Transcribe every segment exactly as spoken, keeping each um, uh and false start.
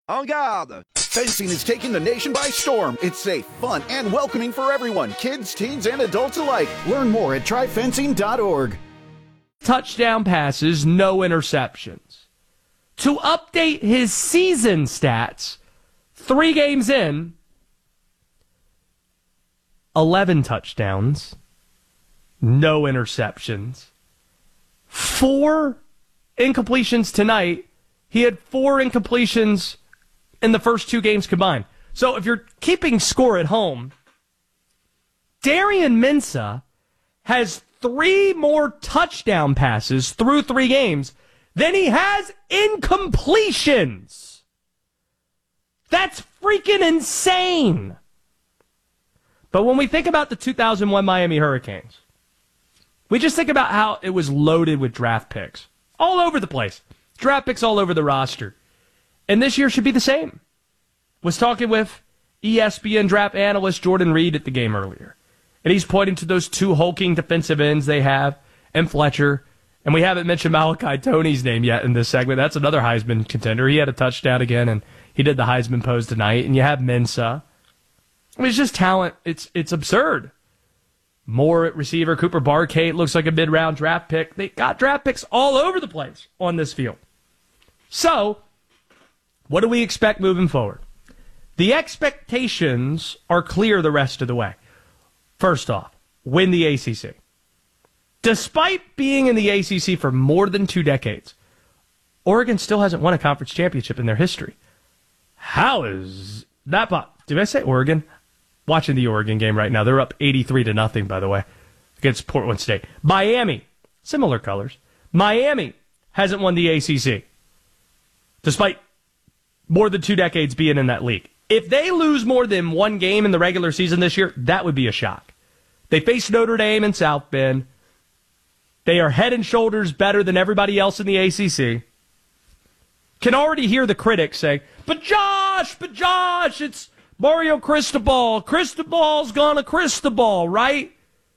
En garde! Fencing is taking the nation by storm. It's safe, fun, and welcoming for everyone, kids, teens, and adults alike. Learn more at try fencing dot org. Touchdown passes, no interceptions. To update his season stats, three games in, eleven touchdowns, no interceptions, four incompletions tonight. He had four incompletions in the first two games combined. So if you're keeping score at home, Darian Mensah has three more touchdown passes through three games than he has incompletions. That's freaking insane. But when we think about the two thousand one Miami Hurricanes, we just think about how it was loaded with draft picks all over the place. Draft picks all over the roster. And this year should be the same. Was talking with E S P N draft analyst Jordan Reed at the game earlier. And he's pointing to those two hulking defensive ends they have, and Fletcher. And we haven't mentioned Malachi Toney's name yet in this segment. That's another Heisman contender. He had a touchdown again, and he did the Heisman pose tonight. And you have Mensah. I mean, it's just talent. It's it's absurd. Moore at receiver. Cooper Barkate looks like a mid-round draft pick. They got draft picks all over the place on this field. So, what do we expect moving forward? The expectations are clear the rest of the way. First off, win the A C C. Despite being in the A C C for more than two decades, Oregon still hasn't won a conference championship in their history. How is that possible? Did I say Oregon? Watching the Oregon game right now. They're up eighty-three to nothing, by the way, against Portland State. Miami, similar colors. Miami hasn't won the A C C, despite more than two decades being in that league. If they lose more than one game in the regular season this year, that would be a shock. They face Notre Dame and South Bend. They are head and shoulders better than everybody else in the A C C. Can already hear the critics say, but Josh, but Josh, it's Mario Cristobal. Cristobal's gonna Cristobal, right?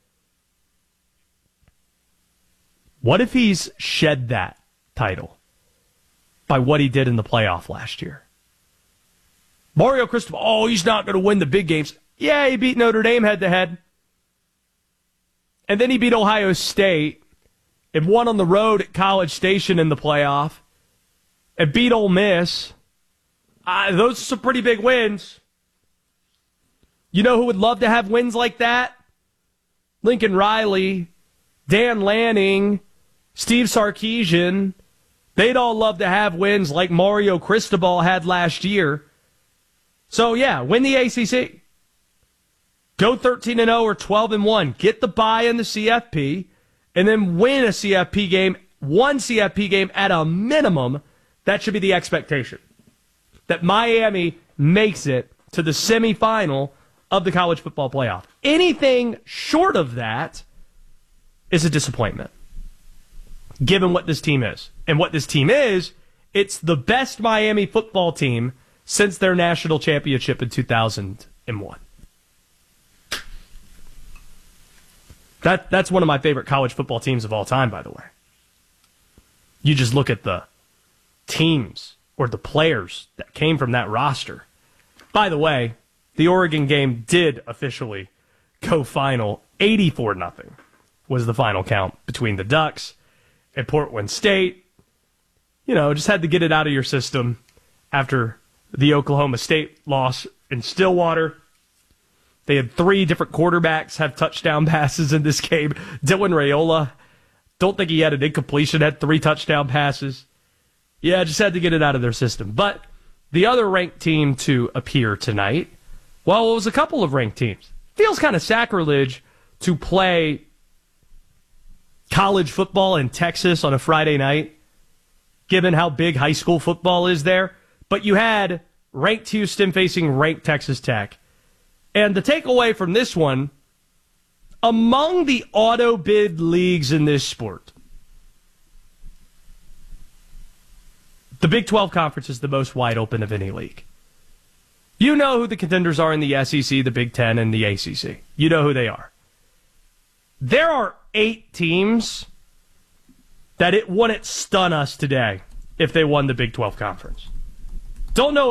What if he's shed that title by what he did in the playoff last year? Mario Cristobal, oh, he's not going to win the big games. Yeah, he beat Notre Dame head-to-head. And then he beat Ohio State and won on the road at College Station in the playoff and beat Ole Miss. Uh, those are some pretty big wins. You know who would love to have wins like that? Lincoln Riley, Dan Lanning, Steve Sarkisian. They'd all love to have wins like Mario Cristobal had last year. So, yeah, win the A C C. Go thirteen and oh or twelve and one. Get the bye in the C F P, and then win a C F P game, one C F P game at a minimum. That should be the expectation. That Miami makes it to the semifinal of the college football playoff. Anything short of that is a disappointment, given what this team is. And what this team is, it's the best Miami football team since their national championship in two thousand one. That That's one of my favorite college football teams of all time, by the way. You just look at the teams or the players that came from that roster. By the way, the Oregon game did officially go final. eighty-four nothing was the final count between the Ducks and Portland State. You know, just had to get it out of your system after the Oklahoma State loss in Stillwater. They had three different quarterbacks have touchdown passes in this game. Dylan Raiola, don't think he had an incompletion, had three touchdown passes. Yeah, just had to get it out of their system. But the other ranked team to appear tonight, well, it was a couple of ranked teams. Feels kind of sacrilege to play college football in Texas on a Friday night, given how big high school football is there. But you had ranked Houston facing ranked Texas Tech. And the takeaway from this one, among the auto bid leagues in this sport, the Big twelve Conference is the most wide open of any league. You know who the contenders are in the S E C, the Big Ten, and the A C C. You know who they are. There are eight teams that it wouldn't stun us today if they won the Big twelve Conference. Don't know